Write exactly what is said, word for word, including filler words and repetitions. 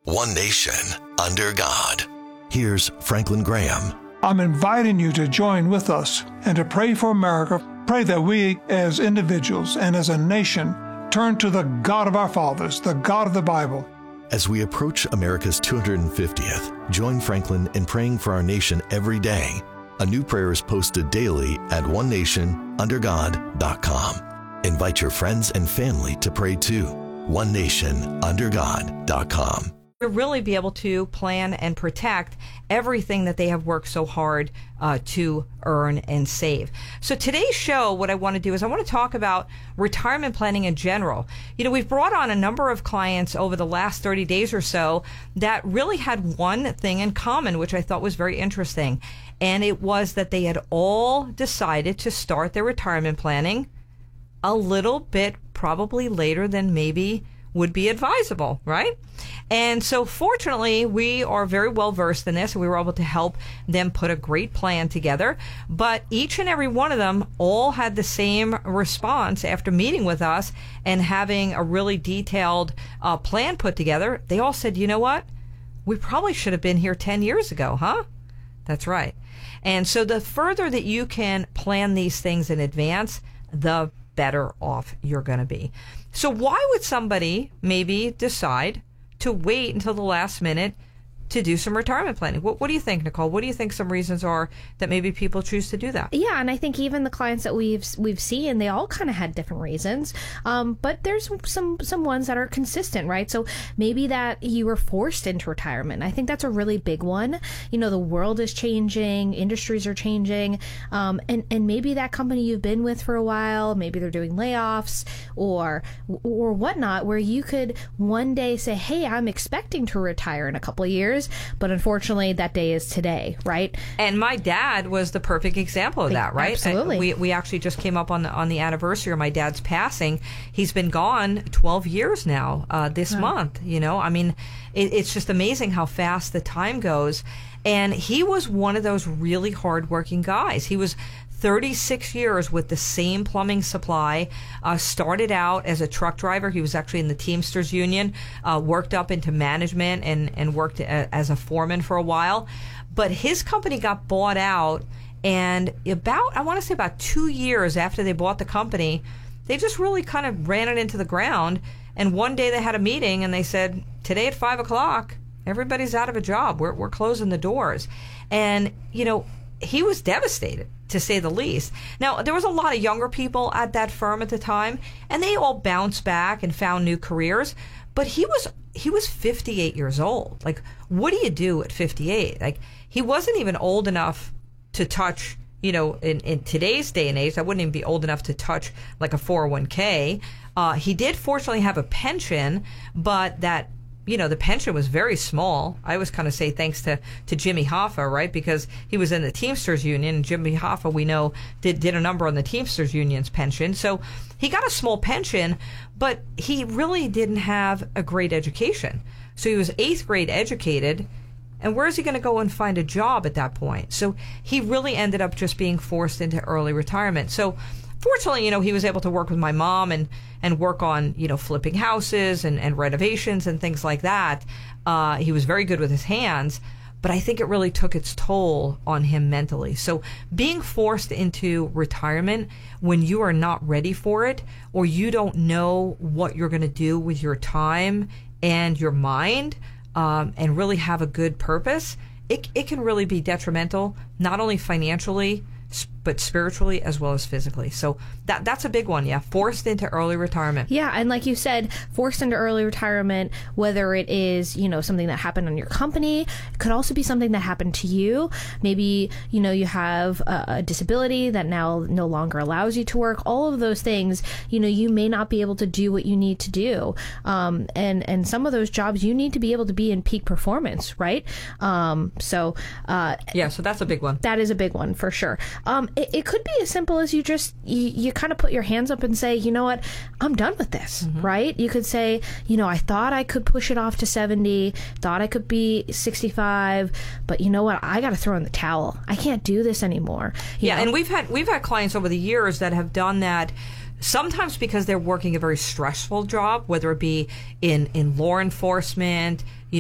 One nation, under God. Here's Franklin Graham. I'm inviting you to join with us and to pray for America. Pray that we as individuals and as a nation turn to the God of our fathers, the God of the Bible. As we approach America's two hundred fiftieth, join Franklin in praying for our nation every day. A new prayer is posted daily at one nation under god dot com. Invite your friends and family to pray too. one nation under god dot com. To really be able to plan and protect everything that they have worked so hard uh, to earn and save. So today's show, what I want to do is I want to talk about retirement planning in general. You know, we've brought on a number of clients over the last thirty days or so that really had one thing in common, which I thought was very interesting. And it was that they had all decided to start their retirement planning a little bit probably later than maybe would be advisable, right? And so fortunately, we are very well versed in this, and we were able to help them put a great plan together. But each and every one of them all had the same response after meeting with us and having a really detailed uh, plan put together. They all said, you know what? We probably should have been here ten years ago, huh? That's right. And so the further that you can plan these things in advance, the better off you're going to be. So why would somebody maybe decide to wait until the last minute to do some retirement planning? What, what do you think, Nicole? What do you think some reasons are that maybe people choose to do that? Yeah, and I think even the clients that we've we've seen, they all kind of had different reasons. Um, but there's some some ones that are consistent, right? So maybe that you were forced into retirement. I think that's a really big one. You know, the world is changing, industries are changing, um, and and maybe that company you've been with for a while, maybe they're doing layoffs or or whatnot, where you could one day say, hey, I'm expecting to retire in a couple of years. But unfortunately, that day is today, right? And my dad was the perfect example of that, right? Absolutely. We we actually just came up on the on the anniversary of my dad's passing. He's been gone twelve years now uh, this wow. month. You know, I mean, it, it's just amazing how fast the time goes. And he was one of those really hardworking guys. He was thirty-six years with the same plumbing supply, uh, started out as a truck driver. He was actually in the Teamsters Union, uh, worked up into management and, and worked a, as a foreman for a while. But his company got bought out, and about, I want to say about two years after they bought the company, they just really kind of ran it into the ground. And one day they had a meeting and they said, today at five o'clock, everybody's out of a job. We're, we're closing the doors. And, you know, he was devastated, to say the least. Now, there was a lot of younger people at that firm at the time, and they all bounced back and found new careers. But he was he was fifty-eight years old. Like, what do you do at fifty-eight? Like, he wasn't even old enough to touch, you know, in, in today's day and age, I wouldn't even be old enough to touch like a four oh one k. Uh, he did fortunately have a pension, but that you know, the pension was very small. I always kind of say thanks to, to Jimmy Hoffa, right? Because he was in the Teamsters Union, and Jimmy Hoffa, we know, did, did a number on the Teamsters Union's pension. So he got a small pension, but he really didn't have a great education. So he was eighth grade educated, and where is he going to go and find a job at that point? So he really ended up just being forced into early retirement. So fortunately, you know, he was able to work with my mom and, and work on, you know, flipping houses and, and renovations and things like that. Uh, he was very good with his hands, but I think it really took its toll on him mentally. So being forced into retirement when you are not ready for it, or you don't know what you're going to do with your time and your mind, um, and really have a good purpose, it, it can really be detrimental, not only financially, but spiritually as well as physically. So that that's a big one, yeah. Forced into early retirement. Yeah, and like you said, forced into early retirement, whether it is, you know, something that happened on your company, it could also be something that happened to you. Maybe, you know, you have a, a disability that now no longer allows you to work. All of those things, you know, you may not be able to do what you need to do. Um, and, and some of those jobs, you need to be able to be in peak performance, right? Um, so... Uh, yeah, so that's a big one. That is a big one, for sure. Um, it, it could be as simple as you just, you, you kind of put your hands up and say, you know what, I'm done with this, mm-hmm. right? You could say, you know, I thought I could push it off to seventy, thought I could be sixty-five, but you know what, I got to throw in the towel. I can't do this anymore. You yeah, know? and we've had we've had clients over the years that have done that. Sometimes because they're working a very stressful job, whether it be in, in law enforcement,